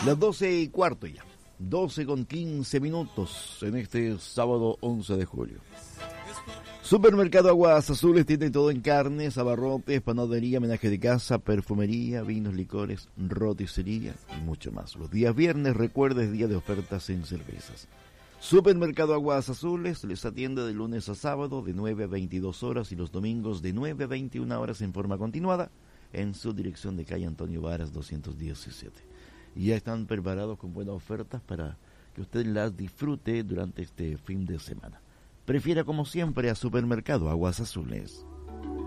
Las 12:15 ya. 12:15 en este sábado 11 de julio. Supermercado Aguas Azules tiene todo en carnes, abarrotes, panadería, menaje de casa, perfumería, vinos, licores, roticería y mucho más. Los días viernes, recuerda, es día de ofertas en cervezas. Supermercado Aguas Azules les atiende de lunes a sábado de 9 a 22 horas y los domingos de 9 a 21 horas en forma continuada en su dirección de calle Antonio Varas 217. Y ya están preparados con buenas ofertas para que usted las disfrute durante este fin de semana. Prefiera como siempre a Supermercado Aguas Azules.